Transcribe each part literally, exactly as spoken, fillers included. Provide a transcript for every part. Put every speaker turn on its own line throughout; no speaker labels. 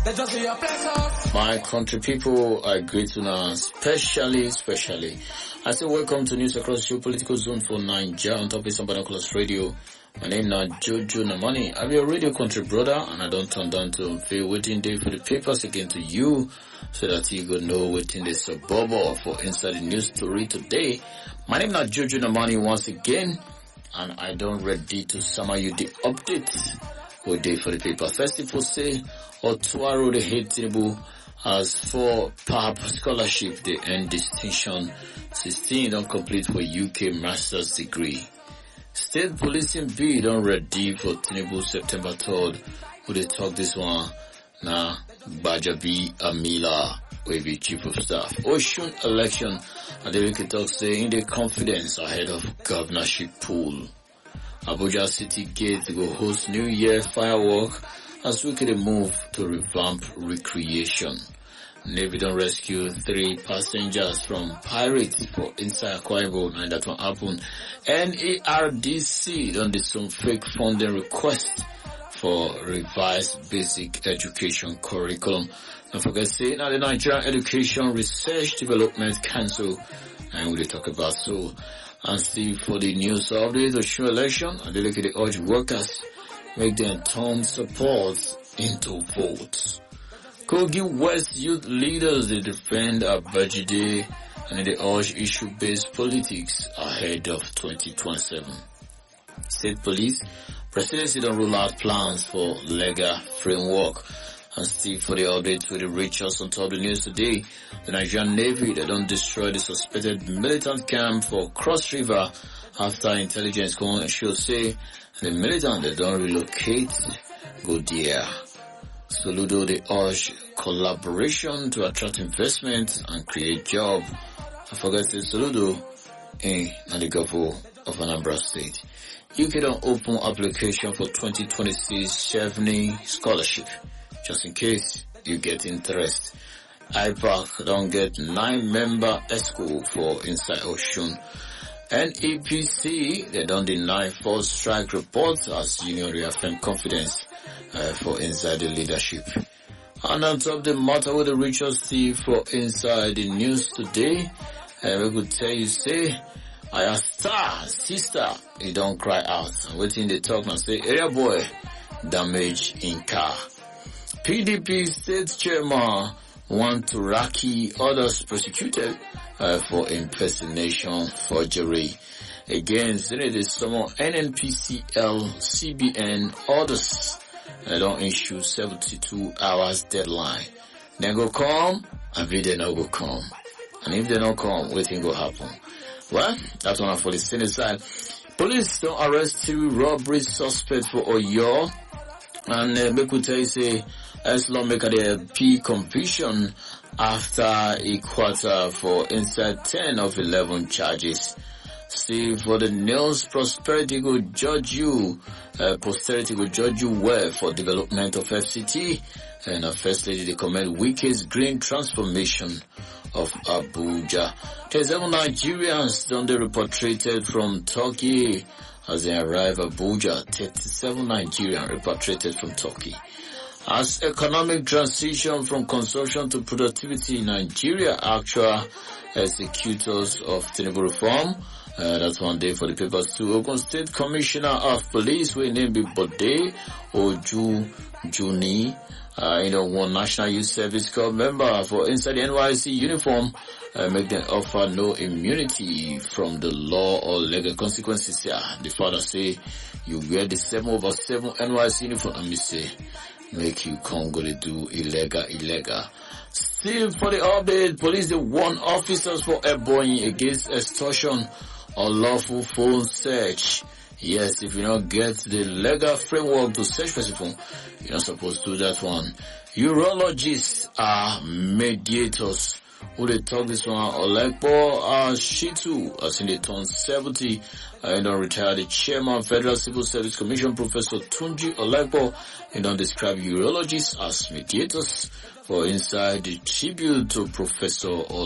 They just be a bless.
My country people, I greet you now, especially, especially. I say welcome to News Across Your Political Zone for Nigeria on top of some Binoculars Radio. My name is Jojo Namani. I'm your radio country brother, and I don't turn down to unveil waiting day for the papers again to you, so that you go know waiting the suburb for inside the news story today. My name is Jojo Namani once again, and I don't ready to summer you the updates. Good day for the paper. First, people say Otuaro the head table as for P A P scholarship, they earn distinction. sixteen don't complete for U K master's degree. State policing bill don't ready for Tinubu September third. Who they talk this one? Now, Bajabi Amila will be chief of staff. Ocean election, and they can talk saying the confidence ahead of governorship pool. Abuja City Gate will host New Year firework as we can move to revamp recreation. Navy don't rescue three passengers from pirates for inside Akwa Ibom, and that will happen. N A R D C done did some fake funding request for revised basic education curriculum. Don't forget say now the Nigerian Education Research Development Council, and we'll talk about so. And see for the news update, the show election, and they look at the urge workers make them turn support into votes. Kogi West youth leaders, they defend Abajide and they urge issue-based politics ahead of twenty twenty-seven. State police, presidency don't rule out plans for legal framework. And still for the update with the Richards on top of the news today, the Nigerian Navy, they don't destroy the suspected militant camp for Cross River after intelligence come should say the militant, they don't relocate, go there. Soludo, they urge collaboration to attract investment and create job. I forget to Soludo in the governor of Anambra State. U K don't open application for twenty twenty-six Chevening scholarship. Just in case you get interest. I PAC don't get nine member ESCO for inside Oshun. N E P C, they don't deny false strike reports as union reaffirm confidence uh, for inside the leadership. And on top of the matter with the Richard Steve for inside the news today, uh, we could tell you say, I a star, sister, you don't cry out. I'm waiting the talk now say, area boy, damage in car. P D P state chairman want to raki others prosecuted uh, for impersonation forgery. Again, Senate summon N N P C L, C B N, others. They don't issue seventy-two hours deadline. They go come, and if they not go come. And if they not come, what thing go happen? Well, that's one for the Senate side. Police don't arrest two robbery suspects for Oyo. And uh, make we tell you say, as lawmaker the P conviction after a quarter for inside ten of eleven charges. See, for the news, prosperity will judge you, uh, posterity will judge you well for development of F C T. And uh, first lady, they commend Wike's green transformation of Abuja. thirty-seven Nigerians done they repatriated from Turkey as they arrive at Abuja. thirty-seven Nigerians repatriated from Turkey. As economic transition from consumption to productivity in Nigeria, actual executors of Tinubu reform. Uh, that's one day for the papers too. Ogun State Commissioner of Police, we named it Bode Oju Juni. Uh, you know, one National Youth Service Corps member for inside the N Y C uniform, uh, make them offer no immunity from the law or legal consequences. Yeah, the father say, you wear the seven over seven N Y C uniform, and me say, make you come go to do illegal, illegal. Still for the update, police they warn officers for Ebonyi against extortion or lawful phone search. Yes, if you don't get the legal framework to search for phone, you're not supposed to do that one. Urologists are mediators. Who they talk this one? Olekpo uh, Shitu, as in they turn seventy, and don't retire the chairman Federal Civil Service Commission, Professor Tunji Olekpo, and don't describe urologists as mediators. For inside the tribute to Professor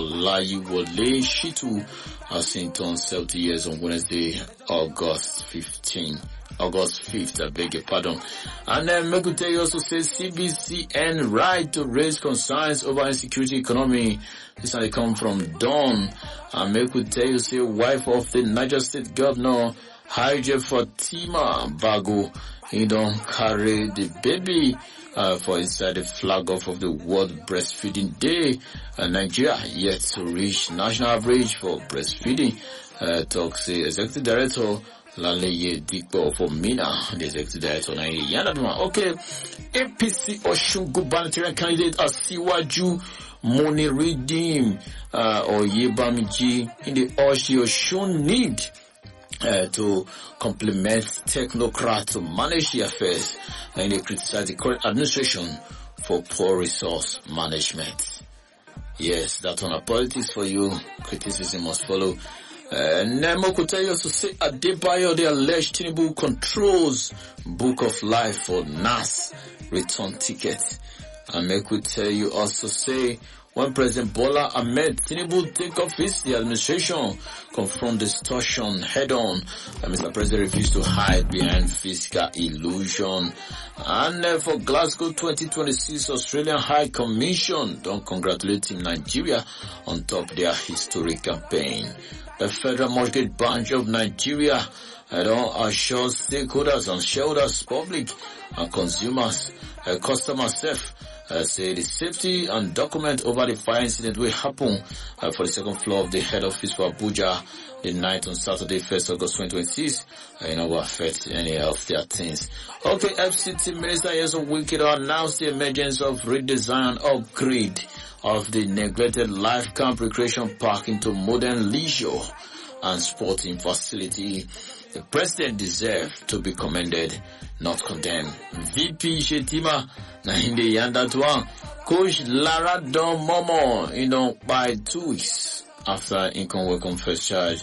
Olayiwole Shitu, as in turn seventy years on Wednesday, August fifteenth. August fifth, I beg your pardon. And then Mekute also says C B C N right to raise concerns over insecurity economy. This one they come from Dawn. And Mekute say wife of the Niger State Governor Haji Fatima Bago, he don't carry the baby uh, for inside the flag off of the World Breastfeeding Day. Uh, Nigeria yet to reach national average for breastfeeding. Uh, talks the executive director Laleye Dikpo for Mina, the executive director. Okay, A P C Oshun gubernatorial candidate Asiwaju Moni Redeem uh, or Yebamiji in the Oshun need Uh, to complement technocrats to manage the affairs, and they criticize the current administration for poor resource management. Yes, that's on a politics for you. Criticism must follow. Uh, Nemo could tell you also say Adebayo, the alleged Tinubu controls Book of Life for N A S return ticket. And I could tell you also say when President Bola Ahmed Tinubu take office, the administration confront distortion head-on. Uh, Mister President refused to hide behind fiscal illusion. And uh, for Glasgow twenty twenty-six, Australian High Commission don't congratulate Team Nigeria on top their historic campaign. The Federal Mortgage Branch of Nigeria uh, don't assure stakeholders and shareholders, public and consumers, uh, customers safe. Uh, say the safety and document over the fire incident will happen uh, for the second floor of the head office for Abuja the night on Saturday, first August twenty twenty-six. Uh, you know, will affect any of their things. Okay, F C T Minister Yeso Wike announced the emergence of redesign and upgrade of the neglected Life Camp Recreation Park into modern leisure and sporting facility. The president deserved to be commended, not condemned. V P Shetima na in the yanda one. Coach Lara Don Momo, you know, by two weeks after income welcome first charge.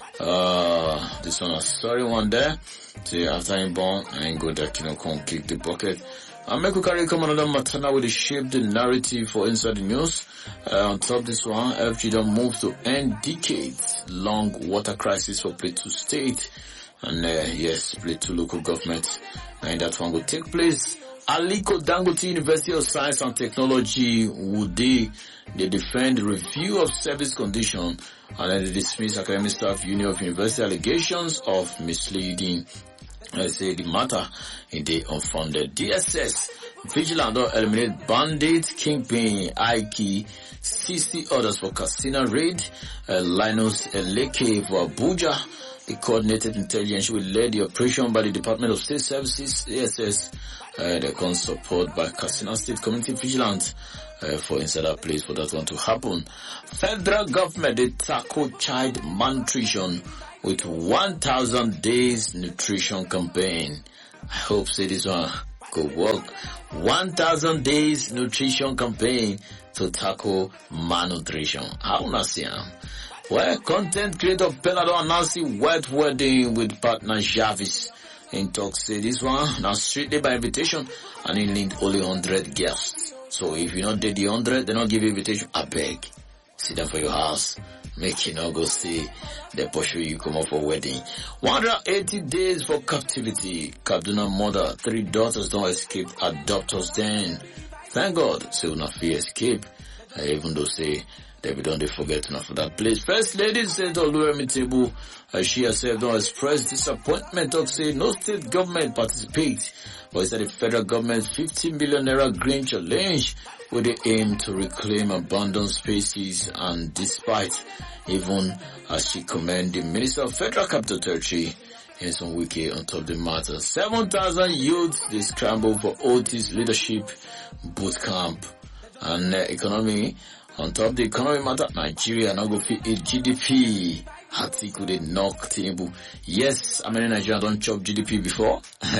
Uh, this one a sorry one there. See, after him born, I ain't go that you know come kick the bucket. And make we carry come another matana with the shape the narrative for inside the news. Uh, on top of this one, F G don't move to end decades long water crisis for Plateau State. And uh, yes, Plateau local government. And that one will take place. Aliko Dangote University of Science and Technology would they, they defend the review of service condition and then they dismiss academic staff union of university allegations of misleading. I say the matter in the unfounded. D S S Vigilant don't eliminate bandit kingpin Ike, sixty others for Casino raid. Uh, Linus Eleke for Abuja. The coordinated intelligence will lead the operation by the Department of State Services, A S S. Uh, they can support by Katsina State Community Vigilance uh, for inside that place for that one to happen. Federal government they tackle child malnutrition with one thousand days nutrition campaign. I hope say this one could work. one thousand days nutrition campaign to tackle malnutrition. How not see am? Well, content creator Pelado announcing wet wedding with partner Jarvis. In talk say this one now strictly by invitation and he linked only one hundred guests. So if you not did the one hundred, they not give you invitation. I beg, sit down for your house. Make you not go see the pursue you come up for wedding. one hundred eighty days for captivity. Kaduna mother, three daughters don't escape adopters then. Thank God, say so not fear escape. Uh, even though say they be done they forget enough for that place. First lady said Oluwemi Tebu, uh, she herself don't express disappointment of say no state government participate. But instead the federal government fifty million naira green challenge with the aim to reclaim abandoned spaces, and despite even as she commend the Minister of Federal Capital Territory in some wiki on top of the matter. seven thousand youths they scramble for Otis leadership boot camp. And uh, economy, on top of the economy matter, Nigeria now go fit a G D P. Atiku they knock Tinubu. Yes, I mean Nigeria don't chop G D P before.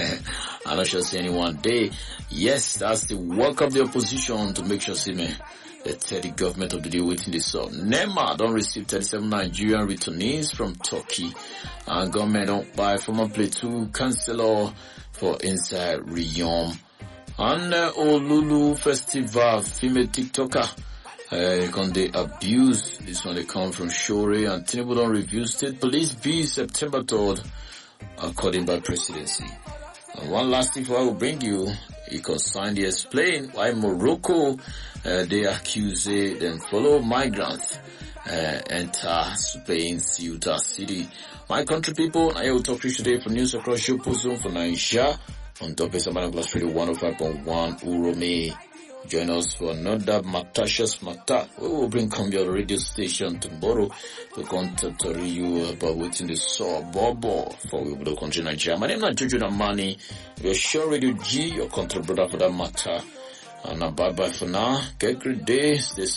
I'm not sure say anyone day. Yes, that's the work of the opposition to make sure see me. The thirty government of the day waiting this up. NEMA don't receive thirty-seven Nigerian returnees from Turkey. And government don't buy former Plateau councillor for inside Riyom. And uh, Olulu Festival, female TikToker. Uh, can they abuse? This one they come from Shore and Tinubu don't review state police B September third. according by presidency. And one last thing I will bring you, it concerns the explain why Morocco, uh, they accuse uh, them follow migrants uh, enter Spain, Ceuta City. My country people, I will talk to you today for news across your zone for Nigeria on top of Sabana Glass Radio one oh five point one Urome. Join us for another Matashas Mata. We will bring come your radio station tomorrow to contact you about what's in the saw bubble for we will country Nigeria. My name is Jojo Namani. Your show Radio G, your country brother for that matter. And uh, bye bye for now. Get a great day. Stay